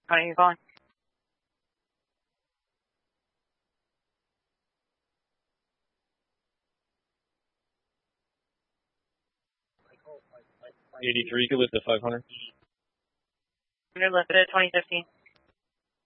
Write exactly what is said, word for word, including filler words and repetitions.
How are you calling? eighty-three could lift at five hundred. Under lifted at twenty fifteen.